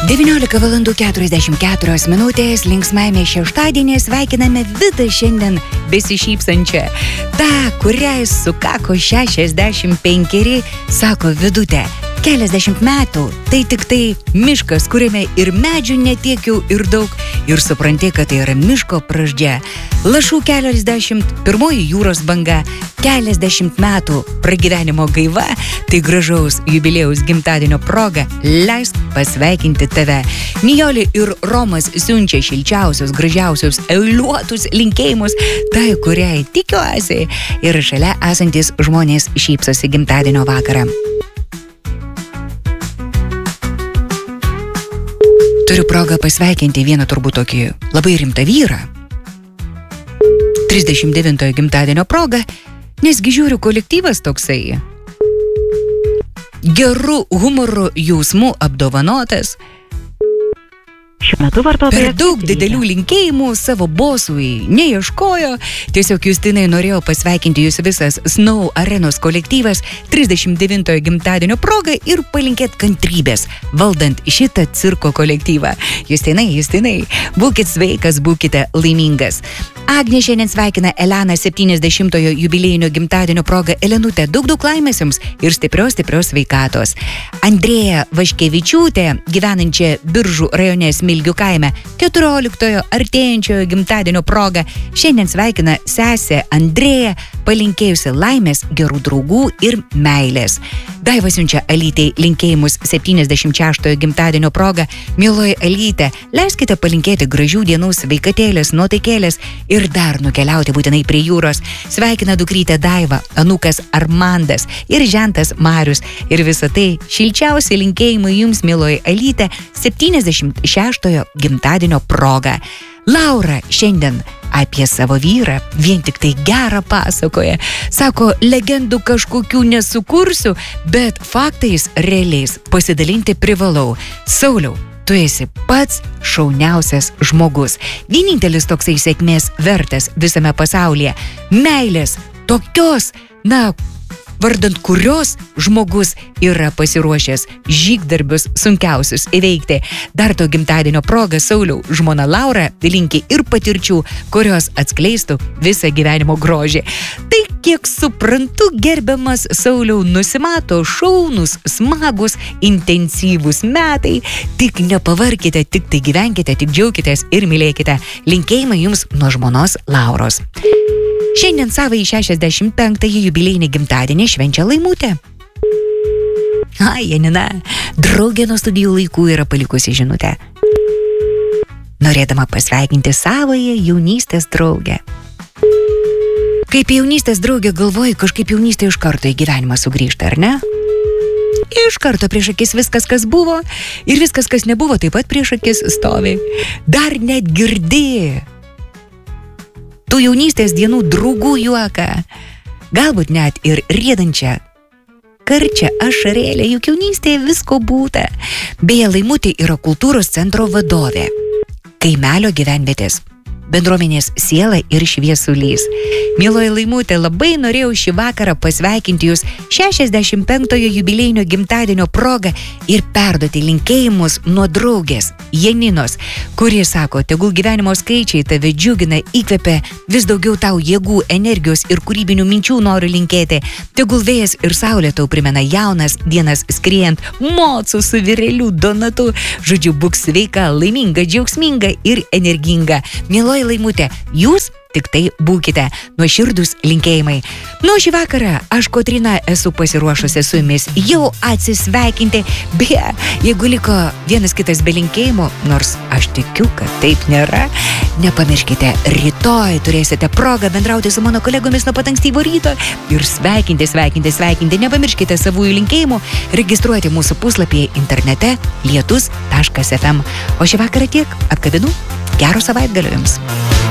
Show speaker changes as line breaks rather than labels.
19:44 linksmajame šeštadienį sveikiname Vidą šiandien besišypsančią. Ta, kuriai sukako 65, sako Vidutė. Keliasdešimt metų, tai tik tai miškas, kuriame ir medžių netiek jau ir daug, ir supranti, kad tai yra miško pradžia. Lašų 40, pirmoji jūros banga, keliasdešimt metų pragyvenimo gaiva, tai gražaus jubiliejaus gimtadienio proga, leisk pasveikinti tave. Nijolė ir Romas siunčia šilčiausius, gražiausius, eiliuotus linkėjimus, tai kuriai tikiuosi ir šalia esantis žmonės šypsosi gimtadienio vakarą. Turiu progą pasveikinti vieną turbūt tokį labai rimtą vyrą. 39 gimtadienio proga, nesgi žiūriu kolektyvas toksai. Geru humoru jausmu apdovanotas.
Šiuo metu vartotojas
Per daug didelių linkėjimų savo bosui neieškojo. Tiesiog Justinai norėjau pasveikinti jūs visas Snow Arenos kolektyvas 39 gimtadienio proga ir palinkėt kantrybės, valdant šitą cirko kolektyvą. Justinai, būkit sveikas, būkite laimingas. Agnė šiandien sveikina Eleną 70-ojo jubiliejinio gimtadienio proga. Elenutė, daug laimės ir stiprios sveikatos. Andrėja Vaškevičiūtė, gyvenančia Biržų rajone Smilgių kaime, 14-ojo artėjančiojo gimtadienio proga, šiandien sveikina sesė Andrėja, palinkėjusi laimės, gerų draugų ir meilės. Daiva siunčia Alytei linkėjimus 76-ojo gimtadienio proga. Mieloji Alyte, leiskite palinkėti gražių dienų, sveikatėlės, nuotaikėlės ir dar nukeliauti būtinai prie jūros. Sveikina dukrytė Daiva, anūkas Armandas ir žentas Marius. Ir visą tai šilčiausi linkėjimai jums, mieloji Alyte, 76-ojo gimtadienio proga. Laura šiandien apie savo vyrą vien tik tai gerą pasakoja. Sako, legendų kažkokių nesukursiu, bet faktais realiais pasidalinti privalau. Sauliau, tu esi pats šauniausias žmogus. Vienintelis toksai sėkmės vertas visame pasaulyje. Meilės tokios, vardant kurios žmogus yra pasiruošęs žygdarbius sunkiausius įveikti. Dar to gimtadienio proga Sauliau žmona Laura linki ir patirčių, kurios atskleistų visą gyvenimo grožį. Tai kiek suprantu, gerbiamas Sauliau, nusimato šaunus, smagus, intensyvūs metai. Tik nepavarkite, tik tai gyvenkite, tik džiaukitės ir mylėkite. Linkėjimai jums nuo žmonos Lauros. Šiandien savai 65-ąjį jubiliejinį gimtadienį švenčia Laimutė. Janina, draugė nuo studijų laikų yra palikusi žinutę. Norėdama pasveikinti savąją jaunystės draugę. Kaip jaunystės draugė galvoji, kažkaip jaunystė iš karto į gyvenimą sugrįžta, ar ne? Iš karto prieš akis viskas, kas buvo, ir viskas, kas nebuvo, taip pat prieš akis stovi. Dar net girdi tų jaunystės dienų draugų juoką, galbūt net ir riedančią karčią ašarėlę, juk jaunystėje visko būta. Beje, Laimutė yra kultūros centro vadovė, kaimelio gyvenvietės, bendruomenės siela ir šviesulys. Mieloji Laimutė, labai norėjau šį vakarą pasveikinti jūs 65-ojo jubiliejinio gimtadienio proga ir perduoti linkėjimus nuo draugės Janinos, kuri sako, tegul gyvenimo skaičiai tave džiugina, įkvepia, vis daugiau tau jėgų, energijos ir kūrybinių minčių noriu linkėti. Tegul vėjas ir saulė tau primena jaunas dienas skriejant mocų su vyreliu Donatu. Žodžiu, būk sveika, laiminga, džiaugsminga ir energinga. Mieloji Laimutė, jūs tik tai būkite. Nuoširdūs linkėjimai. Šį vakarą aš, Kotryna, esu pasiruošusi su jumis jau atsisveikinti. Beje, jeigu liko vienas kitas be linkėjimų, nors aš tikiu, kad taip nėra, nepamirškite, rytoj turėsite progą bendrauti su mano kolegomis nuo pat ankstyvo ryto ir sveikinti. Nepamirškite savųjų linkėjimų, registruoti mūsų puslapyje internete lietus.fm. O šį vakarą tiek, apkabinu, gero savaitgalio jums.